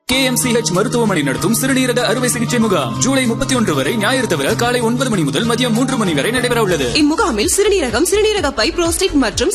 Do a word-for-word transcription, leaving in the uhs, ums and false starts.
K M C H மருத்துவமனை நடத்தும் சிறுநீரக அறுவை சிகிச்சை முகாம் ஜூலை முப்பத்தி ஒன்று வரை ஞாயிறு தவிர காலை ஒன்பது மணி முதல் மதியம் மூன்று மணி வரை நடைபெற உள்ளது. இம்முகாமில் சிறுநீரகம், சிறுநீரக பை, புரோஸ்டேட் மற்றும்